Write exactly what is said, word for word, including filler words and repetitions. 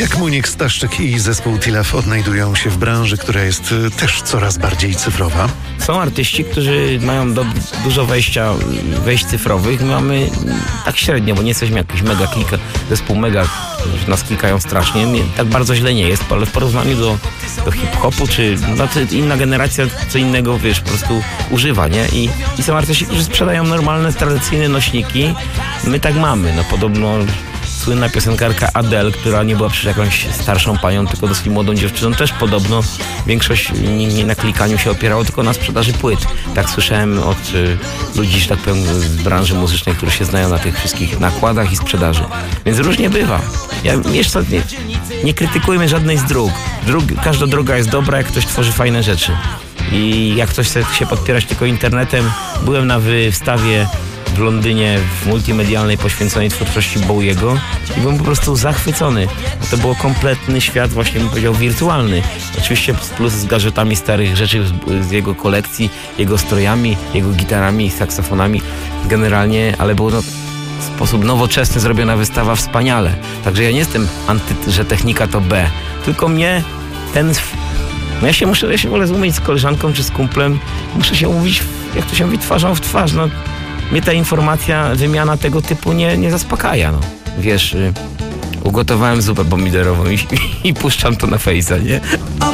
Jak Muniek Staszczyk i zespół Tilaf odnajdują się w branży, która jest y, też coraz bardziej cyfrowa? Są artyści, którzy mają do, dużo wejścia, wejść cyfrowych. My mamy tak średnio, bo nie jesteśmy jakiś mega klika, zespół mega, że nas klikają strasznie. Nie, tak bardzo źle nie jest, ale w porównaniu do, do hip-hopu, czy no, to inna generacja co innego, wiesz, po prostu używa, nie? I, i są artyści, którzy sprzedają normalne, tradycyjne nośniki. My tak mamy, no podobno słynna piosenkarka Adele, która nie była przecież jakąś starszą panią, tylko dosyć młodą dziewczyną, też podobno większość nie, nie na klikaniu się opierało, tylko na sprzedaży płyt. Tak słyszałem od y, ludzi, że tak powiem, z branży muzycznej, którzy się znają na tych wszystkich nakładach i sprzedaży. Więc różnie bywa. Ja, wiesz co, nie, nie krytykujmy żadnej z dróg. Dróg. Każda droga jest dobra, jak ktoś tworzy fajne rzeczy. I jak ktoś chce się podpierać tylko internetem, byłem na wystawie w Londynie w multimedialnej poświęconej twórczości Bowiego i byłem po prostu zachwycony. To był kompletny świat, właśnie bym powiedział, wirtualny. Oczywiście plus z gadżetami starych rzeczy z, z jego kolekcji, jego strojami, jego gitarami, saksofonami generalnie, ale było no, w sposób nowoczesny zrobiona wystawa wspaniale. Także ja nie jestem anty, że technika to B, tylko mnie ten... No ja się muszę, ja się wolę umówić z koleżanką czy z kumplem, muszę się umówić, jak to się mówi, twarzą w twarz, no. Mnie ta informacja, wymiana tego typu nie, nie zaspokaja, no. Wiesz, y, ugotowałem zupę pomidorową i, i, i puszczam to na fejsa, nie?